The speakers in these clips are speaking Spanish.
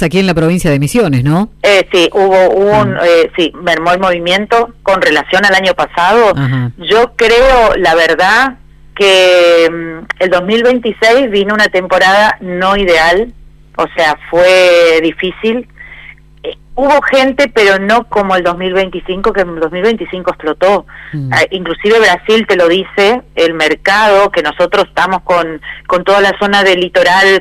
Alex, aquí en la provincia de Misiones, ¿no? Sí, sí, mermó el movimiento con relación al año pasado. Ajá. Yo creo, la verdad, que el 2026 vino una temporada no ideal, o sea, fue difícil. Hubo gente, pero no como el 2025, que el 2025 explotó. Inclusive Brasil te lo dice, el mercado, que nosotros estamos con toda la zona del litoral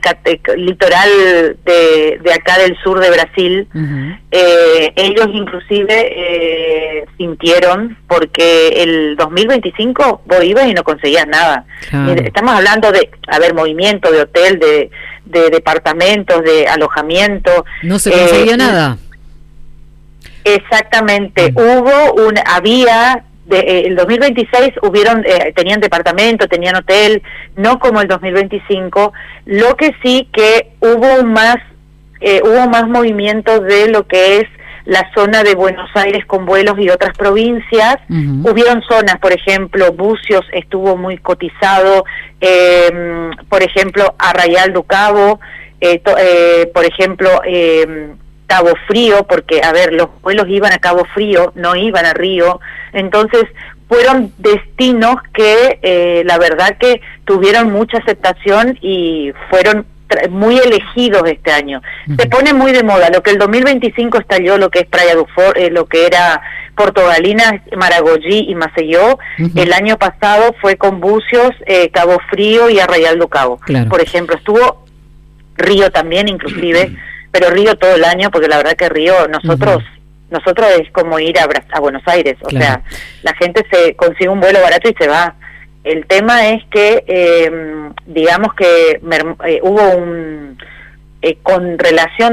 de acá del sur de Brasil. Ellos inclusive sintieron, porque el 2025 vos ibas y no conseguías nada. Claro. Estamos hablando de, movimiento de hotel, de departamentos, de alojamiento. No se conseguía nada. Exactamente, el 2026 tenían departamento, tenían hotel, no como el 2025. Lo que sí que hubo más movimiento de lo que es la zona de Buenos Aires con vuelos y otras provincias. Hubieron zonas, por ejemplo, Bucios estuvo muy cotizado, por ejemplo, Arraial do Cabo, por ejemplo, Cabo Frío, porque, los vuelos iban a Cabo Frío, no iban a Río. Entonces, fueron destinos que, la verdad que tuvieron mucha aceptación y fueron muy elegidos este año. Se pone muy de moda, lo que el 2025 estalló, lo que es Praia do Forte, lo que era Portogalinas, Maragogi y Maceió. El año pasado fue con Bucios, Cabo Frío y Arraial do Cabo. Claro. Por ejemplo, estuvo Río también, inclusive, pero Río todo el año, porque la verdad que Río, nosotros es como ir a Buenos Aires, o sea, la gente se consigue un vuelo barato y se va. El tema es que, digamos que hubo con relación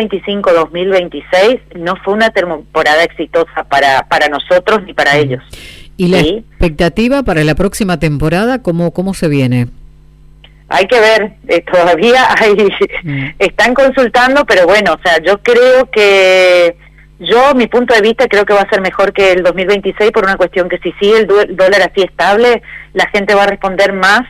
2025-2026, no fue una temporada exitosa para nosotros ni para ellos. ¿Y la expectativa para la próxima temporada, cómo se viene? Hay que ver, todavía están consultando, pero bueno, o sea, yo creo que, mi punto de vista, creo que va a ser mejor que el 2026 por una cuestión que si sigue el dólar así estable, la gente va a responder más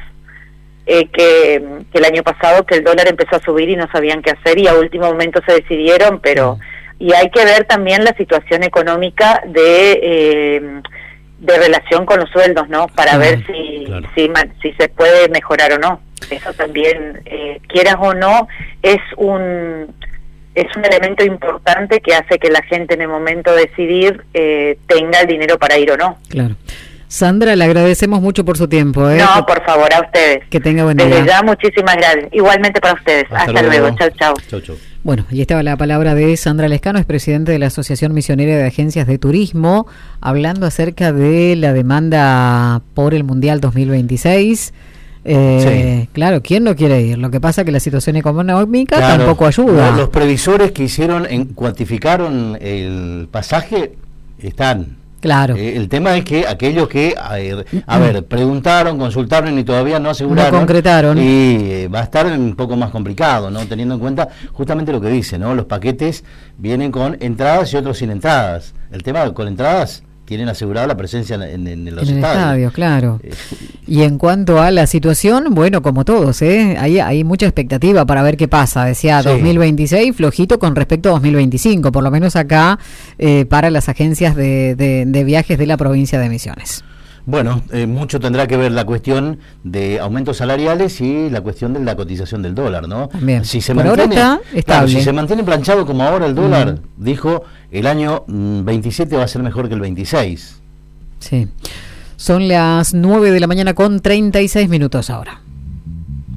que el año pasado, que el dólar empezó a subir y no sabían qué hacer y a último momento se decidieron, pero y hay que ver también la situación económica de relación con los sueldos, ¿no? Para ver si se puede mejorar o no. Eso también, quieras o no, es un elemento importante que hace que la gente en el momento de decidir tenga el dinero para ir o no. Claro. Sandra, le agradecemos mucho por su tiempo. No, por favor, a ustedes. Que tenga buen día. Desde ya, muchísimas gracias. Igualmente para ustedes. Hasta luego. Chau, chau. Chau, chau. Bueno, y estaba la palabra de Sandra Lescano, es presidente de la Asociación Misionera de Agencias de Turismo, hablando acerca de la demanda por el Mundial 2026. Sí. Claro, ¿quién no quiere ir? Lo que pasa es que la situación económica tampoco ayuda. Los previsores que cuantificaron el pasaje están. Claro. El tema es que aquellos que, preguntaron, consultaron y todavía no aseguraron. No concretaron. Y va a estar un poco más complicado, ¿no? Teniendo en cuenta justamente lo que dice, ¿no? Los paquetes vienen con entradas y otros sin entradas. El tema con entradas tienen asegurada la presencia en los estadios. Claro. Y en cuanto a la situación, bueno, como todos, hay mucha expectativa para ver qué pasa. Decía 2026, flojito con respecto a 2025, por lo menos acá para las agencias de viajes de la provincia de Misiones. Bueno, mucho tendrá que ver la cuestión de aumentos salariales y la cuestión de la cotización del dólar, ¿no? También. Si se ahora está estable. Si se mantiene planchado como ahora el dólar, dijo, el año 27 va a ser mejor que el 26. Sí. Son las 9 de la mañana con 36 minutos ahora.